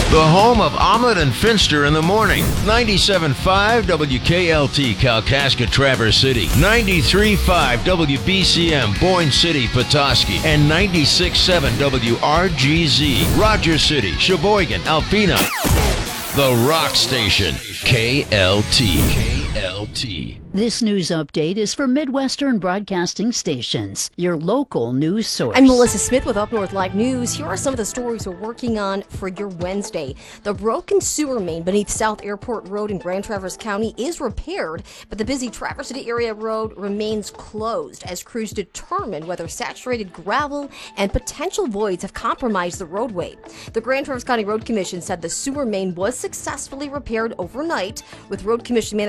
The home of Omelet and Finster in the morning. 97.5 WKLT Kalkaska Traverse City. 93.5 WBCM Boyne City Petoskey. And 96.7 WRGZ Rogers City, Sheboygan, Alpena. The Rock Station. KLT. KLT. This news update is for Midwestern Broadcasting Stations, your local news source. I'm Melissa Smith with Up North Live News. Here are some of the stories we're working on for your Wednesday. The broken sewer main beneath South Airport Road in Grand Traverse County is repaired, but the busy Traverse City area road remains closed as crews determine whether saturated gravel and potential voids have compromised the roadway. The Grand Traverse County Road Commission said the sewer main was successfully repaired overnight, with Road Commission manager